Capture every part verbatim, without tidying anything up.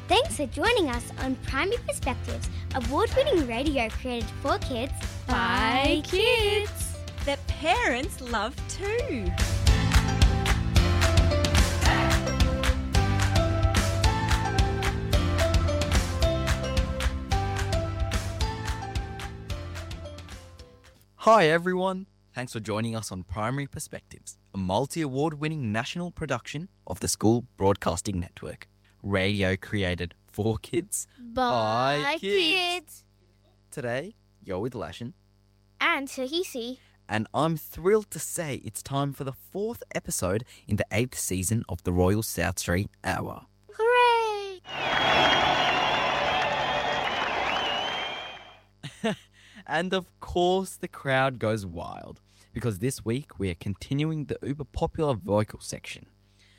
Thanks for joining us on Primary Perspectives, award-winning radio created for kids by kids that parents love too. Hi everyone, thanks for joining us on Primary Perspectives, a multi-award winning national production of the School Broadcasting Network. Radio created for kids by, by kids. kids. Today, you're with Lashin and Tahisi. And I'm thrilled to say it's time for the fourth episode in the eighth season of the Royal South Street Hour. Hooray! And of course, the crowd goes wild, because this week we are continuing the uber popular vocal section.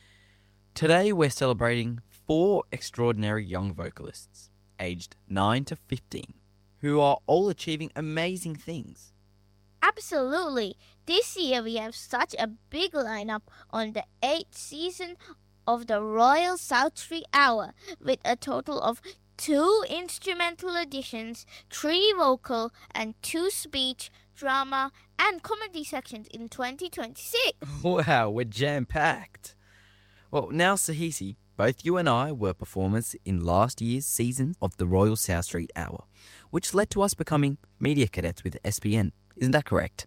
Today we're celebrating four extraordinary young vocalists, aged nine to fifteen, who are all achieving amazing things. Absolutely. This year we have such a big lineup on the eighth season of the Royal South Street Hour, with a total of two instrumental editions, three vocal, and two speech, drama, and comedy sections in twenty twenty-six. Wow, we're jam-packed. Well, now, Sahisi, both you and I were performers in last year's season of the Royal South Street Hour, which led to us becoming media cadets with S B N. Isn't that correct?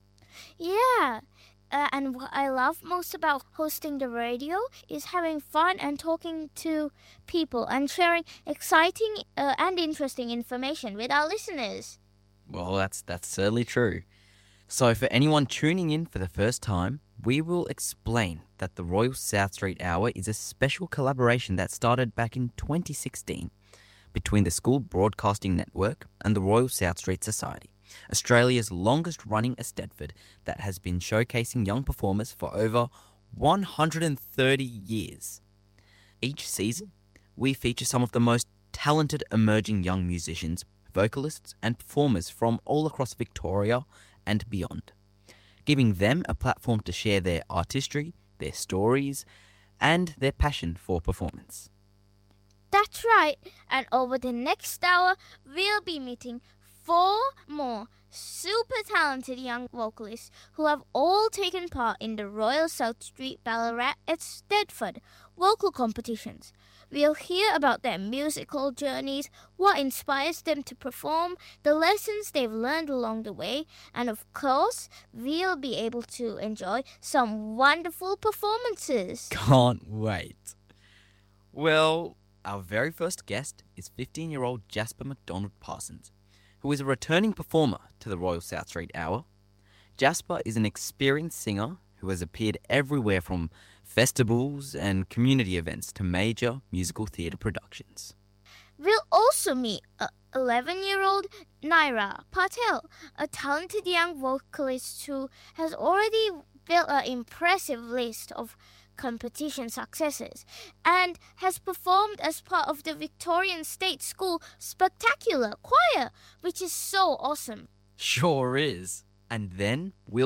Yeah. Uh, and what I love most about hosting the radio is having fun and talking to people and sharing exciting uh, and interesting information with our listeners. Well, that's that's certainly true. So for anyone tuning in for the first time, we will explain that the Royal South Street Hour is a special collaboration that started back in twenty sixteen between the School Broadcasting Network and the Royal South Street Society, Australia's longest-running Eisteddfod that has been showcasing young performers for over one hundred thirty years. Each season, we feature some of the most talented emerging young musicians, vocalists and performers from all across Victoria and beyond, giving them a platform to share their artistry, their stories, and their passion for performance. That's right, and over the next hour, we'll be meeting four more super talented young vocalists who have all taken part in the Royal South Street Ballarat Eisteddfod vocal competitions. We'll hear about their musical journeys, what inspires them to perform, the lessons they've learned along the way, and of course, we'll be able to enjoy some wonderful performances. Can't wait. Well, our very first guest is fifteen-year-old Jasper McDonald Parsons, who is a returning performer to the Royal South Street Hour. Jasper is an experienced singer who has appeared everywhere from festivals and community events to major musical theatre productions. We'll also meet eleven-year-old Naira Patel, a talented young vocalist who has already built an impressive list of competition successes and has performed as part of the Victorian State School Spectacular Choir, which is so awesome. Sure is. And then we'll